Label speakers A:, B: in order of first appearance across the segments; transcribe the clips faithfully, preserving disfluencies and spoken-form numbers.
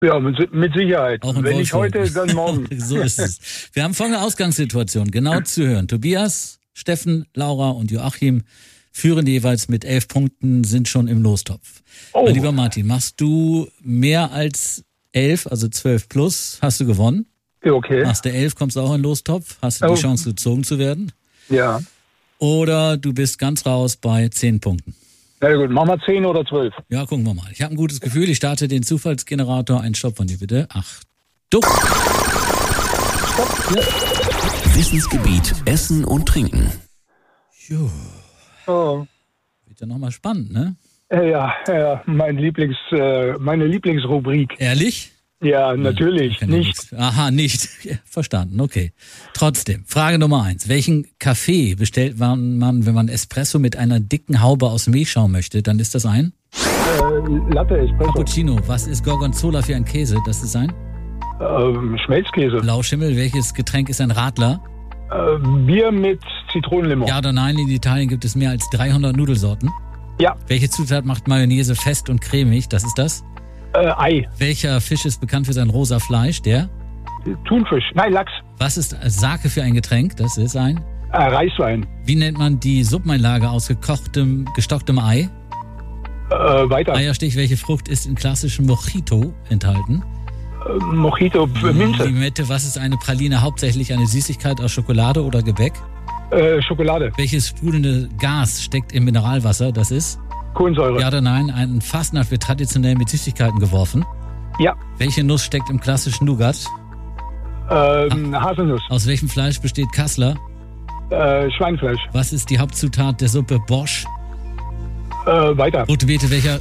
A: Ja, mit, mit Sicherheit.
B: Auch in
A: Wenn nicht
B: Wolfsburg.
A: heute, dann morgen.
B: So ist es. Wir haben folgende Ausgangssituation. Genau zu hören. Tobias, Steffen, Laura und Joachim führen jeweils mit elf Punkten, sind schon im Lostopf.
A: Oh.
B: Mein lieber Martin, machst du mehr als elf, also zwölf plus, hast du gewonnen.
A: Ja, okay.
B: Machst du elf, kommst du auch in den Lostopf, hast du
A: Oh.
B: die Chance gezogen zu werden.
A: Ja.
B: Oder du bist ganz raus bei zehn Punkten.
A: Na gut, machen wir zehn oder zwölf.
B: Ja, gucken wir mal. Ich habe ein gutes Gefühl. Ich starte den Zufallsgenerator. Ein Stopp von dir bitte. Achtung.
A: Stopp. Ja.
C: Wissensgebiet Essen und Trinken.
B: Jo.
A: Oh.
B: Wird ja nochmal spannend, ne?
A: Ja, ja, mein Lieblings, äh, meine Lieblingsrubrik.
B: Ehrlich?
A: Ja, natürlich,
B: Kann ja
A: nicht.
B: nichts. Aha, nicht. Ja, verstanden, okay. Trotzdem, Frage Nummer eins. Welchen Kaffee bestellt man, wenn man Espresso mit einer dicken Haube aus Milchschaum möchte? Dann ist das ein
A: Äh, Latte, Espresso,
B: Cappuccino. Was ist Gorgonzola für ein Käse? Das ist ein
A: ähm, Schmelzkäse,
B: Blauschimmel. Welches Getränk ist ein Radler?
A: äh, Bier mit Zitronenlimon.
B: Ja oder nein, in Italien gibt es mehr als dreihundert Nudelsorten.
A: Ja,
B: Welche Zutat macht Mayonnaise fest und cremig? Das ist das.
A: äh, Ei,
B: Welcher Fisch ist bekannt für sein rosa Fleisch? Der.
A: Thunfisch, nein, Lachs,
B: Was ist Sake für ein Getränk? Das ist ein.
A: äh, Reiswein,
B: Wie nennt man die Suppeneinlage aus gekochtem, gestocktem Ei?
A: äh, weiter,
B: Eierstich, welche Frucht ist in klassischem Mojito enthalten?
A: äh, Mojito, äh, Minze,
B: Limette, was ist eine Praline? Hauptsächlich eine Süßigkeit aus Schokolade oder Gebäck?
A: äh, Schokolade,
B: Welches sprudelnde Gas steckt im Mineralwasser? Das ist.
A: Kohlensäure,
B: Ja oder nein? Ein Fastnacht wird traditionell mit Süßigkeiten geworfen.
A: ja,
B: Welche Nuss steckt im klassischen Nougat?
A: ähm, Haselnuss,
B: Aus welchem Fleisch besteht Kassler?
A: äh, Schweinfleisch,
B: Was ist die Hauptzutat der Suppe Borscht?
A: äh, weiter,
B: Rote Beete, welcher...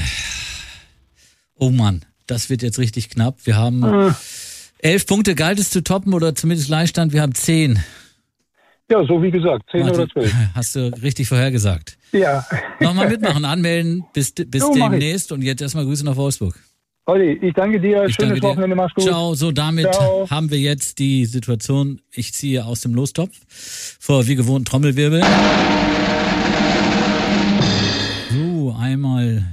B: Oh Mann, das wird jetzt richtig knapp. Wir haben
A: äh,
B: elf Punkte. Galt es zu toppen oder zumindest Gleichstand? Wir haben zehn.
A: ja, so wie gesagt, zehn
B: Martin,
A: oder zwölf.
B: hast du richtig vorhergesagt.
A: Ja,
B: Nochmal mitmachen, anmelden. Bis, bis
A: So, mach ich.
B: demnächst. Und jetzt erstmal Grüße nach Wolfsburg.
A: Olli, ich danke dir,
B: Ich
A: schönes
B: danke dir.
A: Wochenende, mach's gut.
B: Ciao. So, damit
A: Ciao.
B: haben wir jetzt die Situation, ich ziehe aus dem Lostopf vor wie gewohnt Trommelwirbel. So, einmal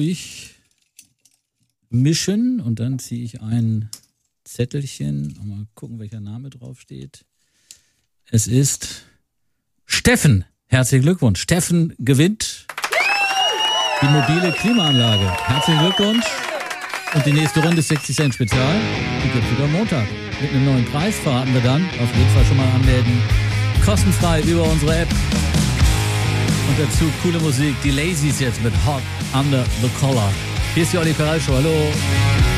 B: durchmischen und dann ziehe ich ein Zettelchen. Mal gucken, welcher Name drauf steht. Es ist Steffen. Herzlichen Glückwunsch. Steffen gewinnt die mobile Klimaanlage. Herzlichen Glückwunsch. Und die nächste Runde ist sechzig Cent Spezial. Die gibt's wieder am Montag. Mit einem neuen Preis verraten wir dann. Auf jeden Fall schon mal anmelden. Kostenfrei über unsere App. Und dazu coole Musik. Die Lazies jetzt mit Hot Under the Collar. Hier ist die Olli Ferrari Show. Hallo.